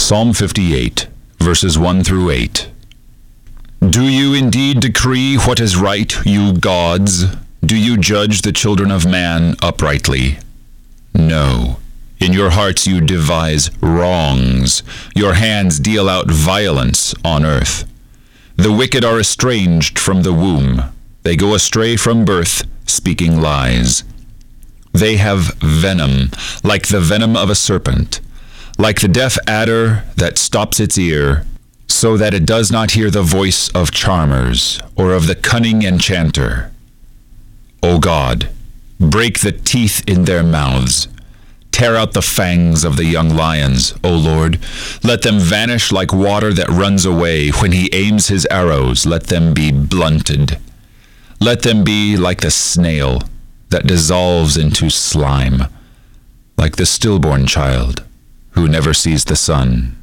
Psalm 58, verses 1 through 8. Do you indeed decree what is right, you gods? Do you judge the children of man uprightly? No. In your hearts you devise wrongs. Your hands deal out violence on earth. The wicked are estranged from the womb. They go astray from birth, speaking lies. They have venom, like the venom of a serpent, like the deaf adder that stops its ear, so that it does not hear the voice of charmers or of the cunning enchanter. O God, break the teeth in their mouths. Tear out the fangs of the young lions, O Lord. Let them vanish like water that runs away. When he aims his arrows, let them be blunted. Let them be like the snail that dissolves into slime, like the stillborn child who never sees the sun.